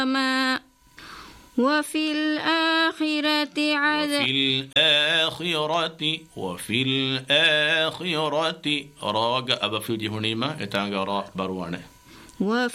وفي الآخرة وفي الآخرة راجع أبا في جهنم إتانغ را بروانه